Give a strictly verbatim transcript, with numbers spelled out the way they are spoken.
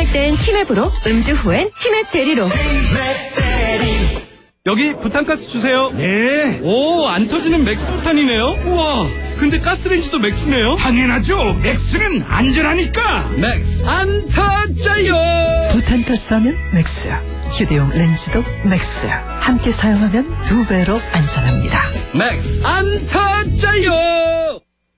운전할 땐 티맵으로, 음주 후엔 티맵 대리로. 여기 부탄가스 주세요. 네. 오, 안 터지는 맥스 부탄이네요. 우와, 근데 가스레인지도 맥스네요. 당연하죠. 맥스는 안전하니까. 맥스 안 터져요. 부탄가스 하면 맥스야. 휴대용 렌즈도 맥스야. 함께 사용하면 두 배로 안전합니다. 맥스 안 터져요.